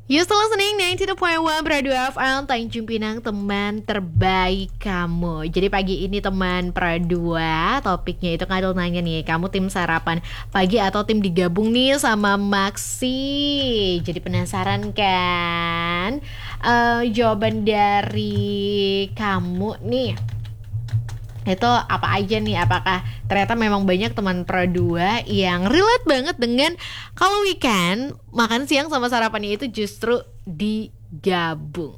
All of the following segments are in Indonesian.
You still listening 92.1 Radio FM Tanjung Pinang, teman terbaik kamu. Jadi pagi ini teman Pradua, topiknya itu kan nanya nih, kamu tim sarapan pagi atau tim digabung nih sama Maxi? Jadi penasaran kan? Jawaban dari kamu nih itu apa aja nih? Apakah ternyata memang banyak teman Pradua yang relate banget dengan kalau weekend makan siang sama sarapannya itu justru digabung.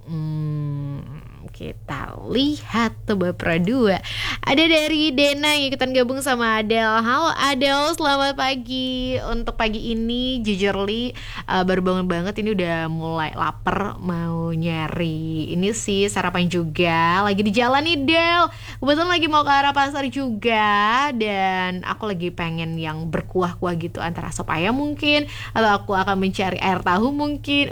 Kita lihat tuh Pradua. Ada dari Dena yang ikutan gabung sama Adel. Halo Adel, selamat pagi. Untuk pagi ini jujur Li, baru bangun banget, ini udah mulai lapar, mau nyari ini sih sarapan juga. Lagi di jalan nih Del, kebetulan lagi mau ke arah pasar juga. Dan aku lagi pengen yang berkuah-kuah gitu, antara sop ayam mungkin, atau aku akan mencari air tahu mungkin.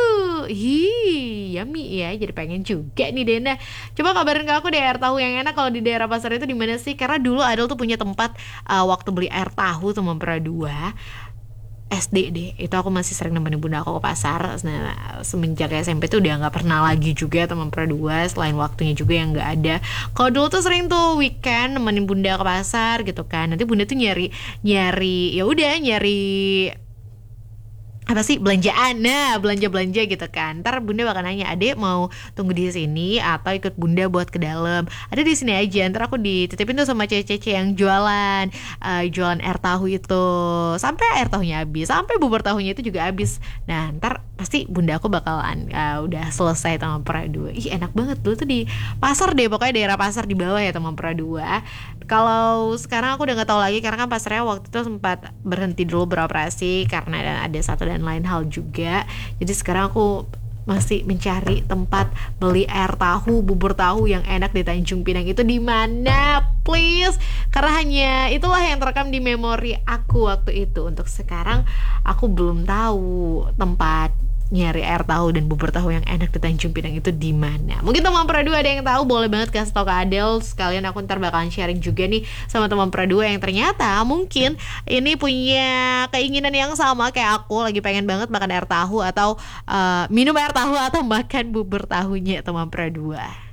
Yummy ya, jadi pengen juga nih Dena. Coba kabarin ke aku deh air tahu yang enak kalau di daerah pasar itu di mana sih? Karena dulu Adel tuh punya tempat waktu beli air tahu tuh Mampera 2 SD deh, itu aku masih sering nemenin bunda aku ke pasar. Nah, semenjak SMP tuh udah nggak pernah lagi juga teman Pradua, selain waktunya juga yang nggak ada. Kalau dulu tuh sering tuh weekend nemenin bunda ke pasar gitu kan. Nanti bunda tuh nyari ya udah nyari apa sih belanjaan, nah belanja gitu kan. Ntar bunda bakal nanya, adek mau tunggu di sini atau ikut bunda buat ke dalam? Ada di sini aja. Ntar aku dititipin tuh sama cece-cece yang jualan air tahu itu, sampai air tahunya habis, sampai bubur tahunya itu juga habis. Nah ntar pasti bunda aku bakalan udah selesai teman Pradua. Ih enak banget dulu tuh di pasar deh, pokoknya daerah pasar di bawah ya teman Pradua. Kalau sekarang aku udah nggak tahu lagi karena kan pasarnya waktu itu sempat berhenti dulu beroperasi karena ada satu dan lain hal juga. Jadi sekarang aku masih mencari tempat beli air tahu, bubur tahu yang enak di Tanjung Pinang itu di mana, please? Karena hanya itulah yang terekam di memori aku waktu itu. Untuk sekarang aku belum tahu tempat nyari air tahu dan bubur tahu yang enak di Tanjung Pinang itu di mana. Mungkin teman Pradua ada yang tahu, boleh banget kasih tau ke Adel. Sekalian aku ntar bakalan sharing juga nih sama teman Pradua yang ternyata mungkin ini punya keinginan yang sama kayak aku, lagi pengen banget makan air tahu atau minum air tahu atau makan bubur tahunya teman Pradua.